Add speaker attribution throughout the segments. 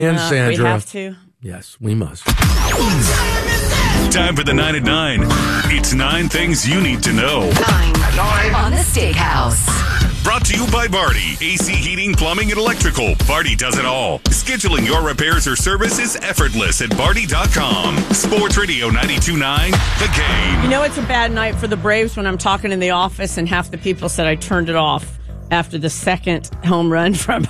Speaker 1: And Sandra.
Speaker 2: We have to.
Speaker 1: Yes, we must.
Speaker 3: Time for the 9 at 9. It's 9 things you need to know.
Speaker 4: 9 on the Steakhouse.
Speaker 3: Brought to you by Vardy. AC Heating, Plumbing, and Electrical. Vardy does it all. Scheduling your repairs or service is effortless at Vardy.com. Sports Radio 92.9, The Game.
Speaker 2: You know it's a bad night for the Braves when I'm talking in the office and half the people said I turned it off after the second home run from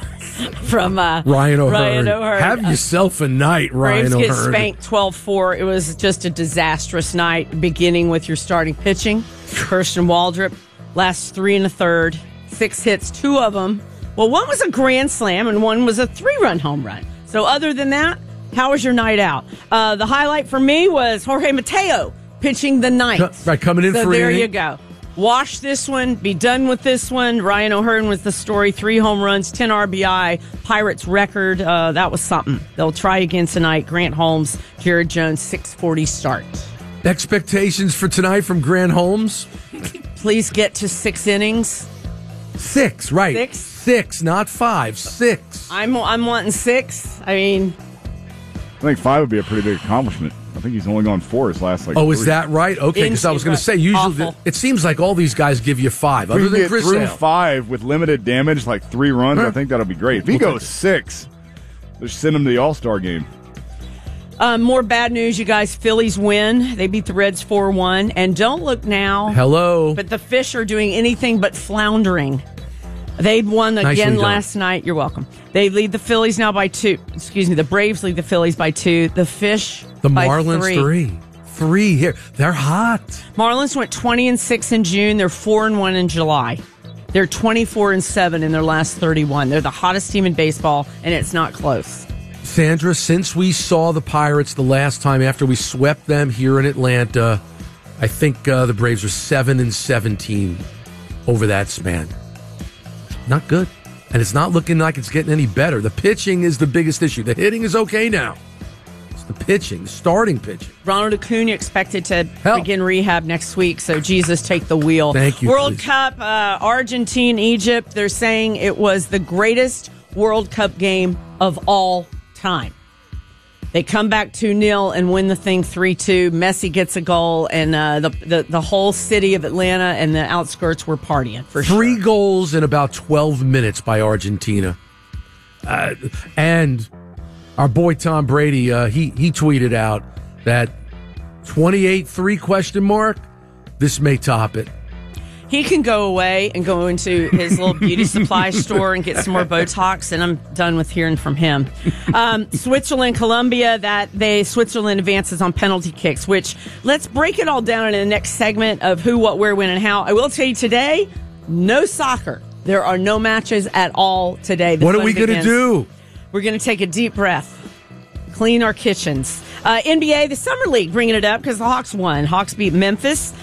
Speaker 1: Ryan O'Hearn. Have yourself a night, Ryan O'Hearn.
Speaker 2: Braves get spanked 12-4. It was just a disastrous night, beginning with your starting pitching. Kirsten Waldrop, last 3 1/3, 6 hits, 2 of them. Well, one was a grand slam and one was a 3-run home run. So other than that, how was your night out? The highlight for me was Jorge Mateo pitching the ninth.
Speaker 1: Right, coming in
Speaker 2: so
Speaker 1: for
Speaker 2: there
Speaker 1: inning.
Speaker 2: you go. Wash this one, be done with this one. Ryan O'Hearn was the story. 3 home runs, 10 RBI. Pirates record. That was something. They'll try again tonight. Grant Holmes, Jared Jones, 6:40 start.
Speaker 1: Expectations for tonight from Grant Holmes?
Speaker 2: Please get to 6 innings.
Speaker 1: 6, right.
Speaker 2: 6?
Speaker 1: 6, not 5. 6.
Speaker 2: I'm wanting 6. I mean,
Speaker 5: I think 5 would be a pretty big accomplishment. I think he's only gone 4 his last 3.
Speaker 1: Is that right? Okay, because I was going to say, usually it seems like all these guys give you 5.
Speaker 5: If
Speaker 1: Other
Speaker 5: we
Speaker 1: than
Speaker 5: get
Speaker 1: Chris
Speaker 5: through
Speaker 1: Sale.
Speaker 5: 5 with limited damage, like 3 runs, I think that'll be great. If he goes 6, let's send him to the All-Star game.
Speaker 2: more bad news, you guys. Phillies win. They beat the Reds 4-1. And don't look now.
Speaker 1: Hello.
Speaker 2: But the Fish are doing anything but floundering. They won again last night. You're welcome. They lead the Phillies now by 2. Excuse me. The Braves lead the Phillies by 2. The Fish
Speaker 1: The
Speaker 2: by
Speaker 1: Marlins
Speaker 2: 3.
Speaker 1: 3 here. They're hot.
Speaker 2: Marlins went 20-6 in June. They're 4-1 in July. They're 24-7 in their last 31. They're the hottest team in baseball, and it's not close.
Speaker 1: Sandra, since we saw the Pirates the last time after we swept them here in Atlanta, I think the Braves are 7-17 over that span. Not good. And it's not looking like it's getting any better. The pitching is the biggest issue. The hitting is okay now. It's the pitching, the starting pitching.
Speaker 2: Ronald Acuna expected to begin rehab next week, so Jesus, take the wheel.
Speaker 1: Thank you.
Speaker 2: World Cup, Argentina, Egypt, they're saying it was the greatest World Cup game of all time. They come back 2-0 and win the thing 3-2. Messi gets a goal, and the whole city of Atlanta and the outskirts were partying for sure.
Speaker 1: 3 goals in about 12 minutes by Argentina. And our boy Tom Brady, he tweeted out that 28-3 ? This may top it.
Speaker 2: He can go away and go into his little beauty supply store and get some more Botox, and I'm done with hearing from him. Switzerland, Colombia, Switzerland advances on penalty kicks, which let's break it all down in the next segment of who, what, where, when, and how. I will tell you today, no soccer. There are no matches at all today.
Speaker 1: What are we going to do?
Speaker 2: We're going to take a deep breath. Clean our kitchens. NBA, the Summer League, bringing it up because the Hawks won. Hawks beat Memphis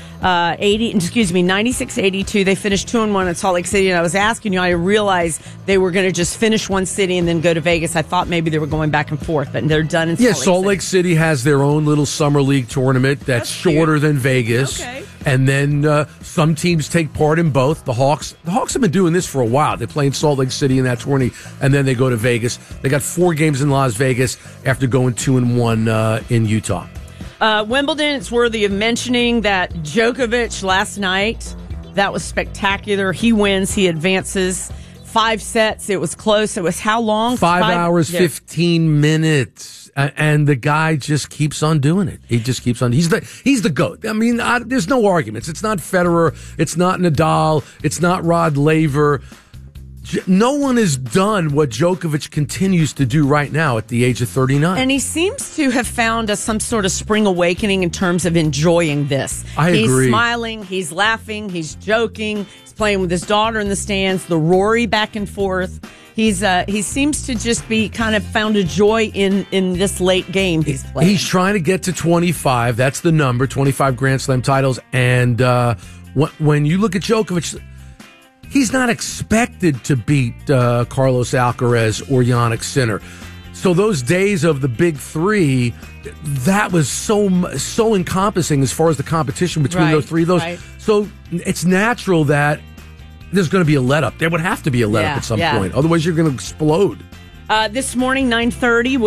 Speaker 2: 96-82. They finished 2-1 at Salt Lake City. And I was asking you, I realized they were going to just finish one city and then go to Vegas. I thought maybe they were going back and forth, but they're done in
Speaker 1: Salt Lake City has their own little Summer League tournament that's shorter
Speaker 2: cute.
Speaker 1: than Vegas.
Speaker 2: Okay.
Speaker 1: And then some teams take part in both. The Hawks have been doing this for a while. They play in Salt Lake City in that tourney, and then they go to Vegas. They got 4 games in Las Vegas after going 2-1 in Utah.
Speaker 2: Wimbledon, it's worthy of mentioning that Djokovic last night, that was spectacular. He wins, he advances. 5 sets, it was close. It was how long?
Speaker 1: 5 hours, 15 minutes. And the guy just keeps on doing it. He just keeps on. He's the GOAT. I mean, there's no arguments. It's not Federer. It's not Nadal. It's not Rod Laver. No one has done what Djokovic continues to do right now at the age of 39.
Speaker 2: And he seems to have found some sort of spring awakening in terms of enjoying this.
Speaker 1: I agree.
Speaker 2: He's smiling, he's laughing, he's joking, he's playing with his daughter in the stands, the Rory back and forth. He seems to just be kind of found a joy in this late game he's playing.
Speaker 1: He's trying to get to 25. That's the number, 25 Grand Slam titles. And when you look at Djokovic, he's not expected to beat Carlos Alcaraz or Jannik Sinner. So those days of the big 3, that was so encompassing as far as the competition between those 3 of those. Right. So it's natural that there's going to be a let-up. There would have to be a let-up at some point. Otherwise, you're going to explode.
Speaker 2: This morning, 9:30.